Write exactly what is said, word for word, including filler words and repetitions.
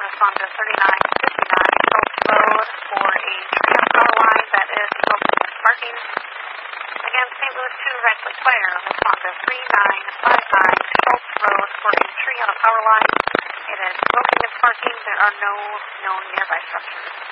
respond to thirty-nine fifty-nine Schultz Road for a tree on the power line that is resulting in sparking. Again, Saint Louis two, Red Lake Fire, respond to thirty-nine fifty-nine Schultz Road for a tree on a power line. It is resulting in sparking. There are no known nearby structures.